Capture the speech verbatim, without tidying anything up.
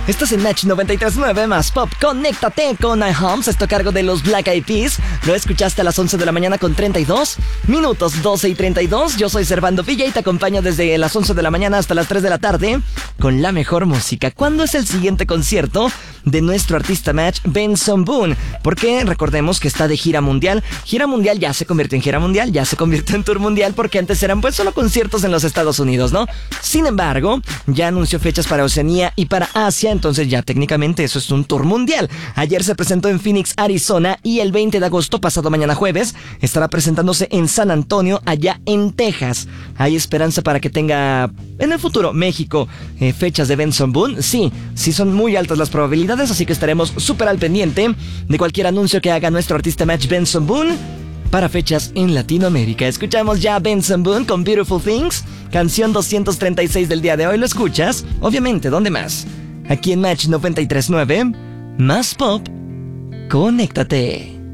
Estás en Match noventa y tres punto nueve más Pop. Conéctate con iHomes. Esto a cargo de los Black Eyed Peas. Lo escuchaste a las once de la mañana con treinta y dos minutos, doce y treinta y dos. Yo soy Servando Villa y te acompaño desde las once de la mañana hasta las tres de la tarde con la mejor música. ¿Cuándo es el siguiente concierto de nuestro artista Match, Benson Boone? Porque recordemos que está de gira mundial. Gira mundial ya se convirtió en gira mundial, ya se convirtió en tour mundial, porque antes eran pues solo conciertos en los Estados Unidos, ¿no? Sin embargo, ya anunció fechas para Oceanía y para Asia, entonces ya técnicamente eso es un tour mundial. Ayer se presentó en Phoenix, Arizona, y el veinte de agosto, pasado mañana jueves, estará presentándose en San Antonio, allá en Texas. ¿Hay esperanza para que tenga en el futuro México eh, fechas de Benson Boone? Sí, sí son muy altas las probabilidades, así que estaremos súper al pendiente de cualquier anuncio que haga nuestro artista Match, Benson Boone, para fechas en Latinoamérica. Escuchamos ya a Benson Boone con Beautiful Things, canción doscientos treinta y seis del día de hoy. Lo escuchas, obviamente, ¿dónde más? Aquí en Match noventa y tres punto nueve, más Pop. Conéctate.